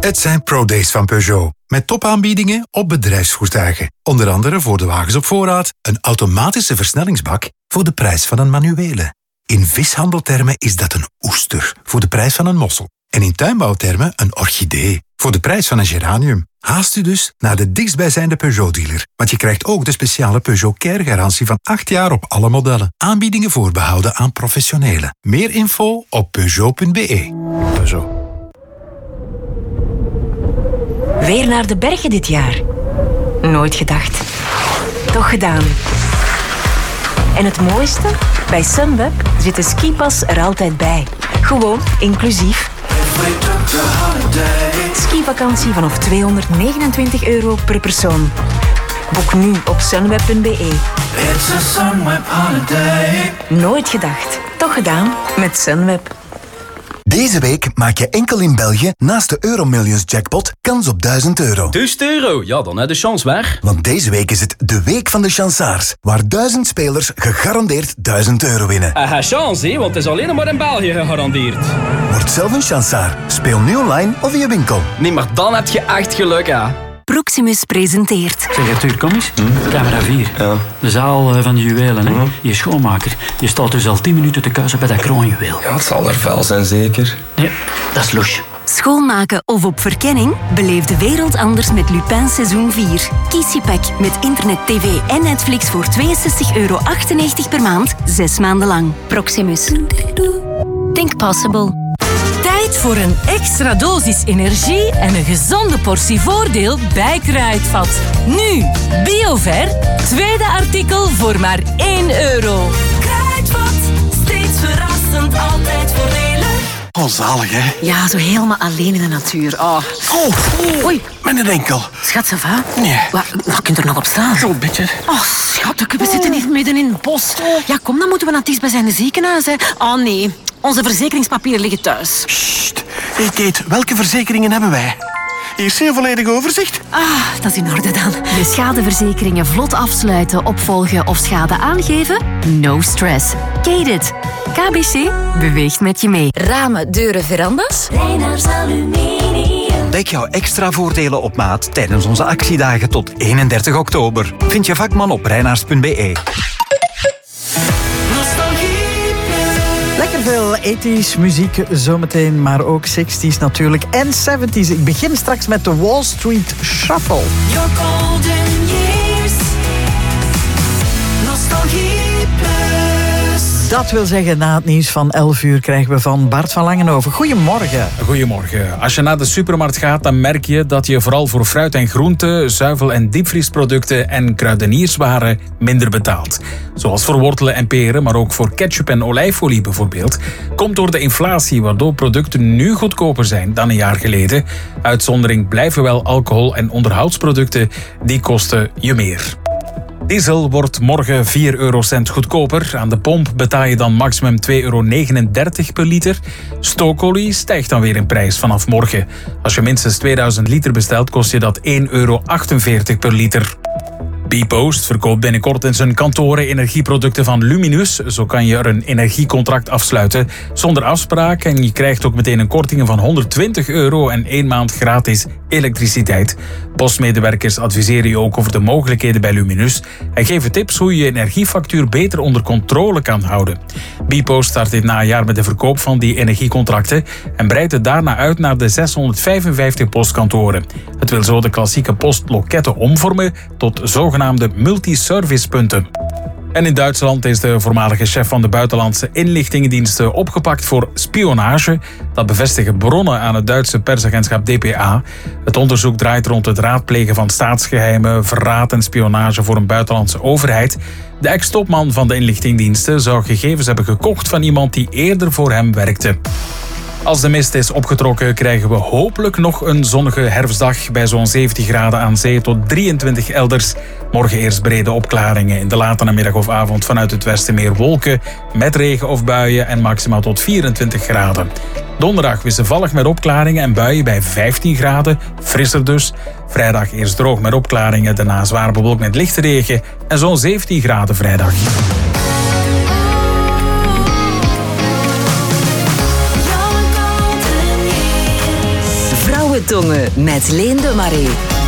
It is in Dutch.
Het zijn Pro-Days van Peugeot. Met topaanbiedingen op bedrijfsvoertuigen. Onder andere voor de wagens op voorraad een automatische versnellingsbak voor de prijs van een manuele. In vishandeltermen is dat een oester voor de prijs van een mossel. En in tuinbouwtermen een orchidee voor de prijs van een geranium. Haast u dus naar de dichtstbijzijnde Peugeot-dealer. Want je krijgt ook de speciale Peugeot Care-garantie van 8 jaar op alle modellen. Aanbiedingen voorbehouden aan professionelen. Meer info op Peugeot.be. Peugeot. Weer naar de bergen dit jaar. Nooit gedacht. Toch gedaan. En het mooiste? Bij Sunweb zit de skipas er altijd bij. Gewoon inclusief. Skivakantie vanaf €229 per persoon. Boek nu op sunweb.be. Nooit gedacht. Toch gedaan met Sunweb. Deze week maak je enkel in België naast de Euromillions jackpot kans op €1000. €1000? Ja, dan heb je de chance weg. Want deze week is het de week van de chansaars, waar 1000 spelers gegarandeerd €1000 winnen. Chance, hè, want het is alleen maar in België gegarandeerd. Word zelf een chansaar. Speel nu online of in je winkel. Nee, maar dan heb je echt geluk, hè. Proximus presenteert. Zeg, Arthur, kom eens. Camera 4. Ja. De zaal van de juwelen, hè. Je schoonmaker. Je staat dus al 10 minuten te kuisen bij dat kroonjuweel. Ja, het zal er vuil zijn, zeker. Nee, dat is loes. Schoonmaken of op verkenning? Beleef de wereld anders met Lupin seizoen 4. Kies je pack met internet, tv en Netflix voor €62,98 per maand, 6 maanden lang. Proximus. Think possible. Tijd voor een extra dosis energie en een gezonde portie voordeel bij Kruidvat. Nu, Biover, tweede artikel voor maar €1. Kruidvat, steeds verrassend, altijd voordelig. Oh, zalig, hè? Ja, zo helemaal alleen in de natuur. Oh. Oei. Mijn enkel. Schat, ça va? Nee. Wat kunt er nog op staan? Zo'n beetje. Oh, schat, we zitten hier midden in het bos. Ja, kom, dan moeten we naar het dichtstbijzijnde ziekenhuis, hè. Oh, nee. Onze verzekeringspapieren liggen thuis. Sst. Hey Kate, welke verzekeringen hebben wij? Hier zie je een volledig overzicht. Dat is in orde dan. Je schadeverzekeringen vlot afsluiten, opvolgen of schade aangeven? No stress. Kate it. KBC beweegt met je mee. Ramen, deuren, verandas? Reinaars Aluminium. Ontdek jouw extra voordelen op maat tijdens onze actiedagen tot 31 oktober. Vind je vakman op reinaars.be. Lekker veel 80s muziek zometeen, maar ook 60s natuurlijk. En 70s. Ik begin straks met de Wall Street Shuffle. Your golden years. Nostalgie plus. Dat wil zeggen, na het nieuws van 11 uur krijgen we van Bart van Langenhoven. Goedemorgen. Goedemorgen. Als je naar de supermarkt gaat, dan merk je dat je vooral voor fruit en groenten, zuivel- en diepvriesproducten en kruidenierswaren minder betaalt. Zoals voor wortelen en peren, maar ook voor ketchup en olijfolie bijvoorbeeld. Komt door de inflatie, waardoor producten nu goedkoper zijn dan een jaar geleden. Uitzondering blijven wel alcohol- en onderhoudsproducten, die kosten je meer. Diesel wordt morgen 4 eurocent goedkoper. Aan de pomp betaal je dan maximum €2,39 per liter. Stookolie stijgt dan weer in prijs vanaf morgen. Als je minstens 2000 liter bestelt, kost je dat €1,48 per liter. Bpost verkoopt binnenkort in zijn kantoren energieproducten van Luminus. Zo kan je er een energiecontract afsluiten zonder afspraak. En je krijgt ook meteen een korting van €120 en 1 maand gratis elektriciteit. Postmedewerkers adviseren je ook over de mogelijkheden bij Luminus en geven tips hoe je je energiefactuur beter onder controle kan houden. Bpost start dit najaar met de verkoop van die energiecontracten en breidt het daarna uit naar de 655 postkantoren. Het wil zo de klassieke postloketten omvormen tot zogenaamde multiservicepunten. En in Duitsland is de voormalige chef van de buitenlandse inlichtingendiensten opgepakt voor spionage. Dat bevestigen bronnen aan het Duitse persagentschap dpa. Het onderzoek draait rond het raadplegen van staatsgeheimen, verraad en spionage voor een buitenlandse overheid. De ex-topman van de inlichtingendiensten zou gegevens hebben gekocht van iemand die eerder voor hem werkte. Als de mist is opgetrokken, krijgen we hopelijk nog een zonnige herfstdag bij zo'n 17 graden aan zee tot 23 elders. Morgen eerst brede opklaringen. In de late namiddag of avond vanuit het westen meer wolken met regen of buien en maximaal tot 24 graden. Donderdag wisselvallig met opklaringen en buien bij 15 graden, frisser dus. Vrijdag eerst droog met opklaringen, daarna zwaar bewolkt met lichte regen en zo'n 17 graden vrijdag. Blauwe Tongen met Leen de Marais.